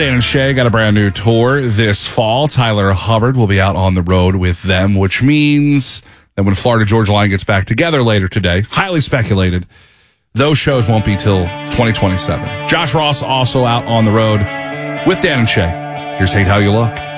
Dan and Shay got a brand new tour this fall. Tyler Hubbard will be out on the road with them, which means that when Florida Georgia Line gets back together later today, highly speculated, those shows won't be till 2027. Josh Ross also out on the road with Dan and Shay. Here's Hate How You Look.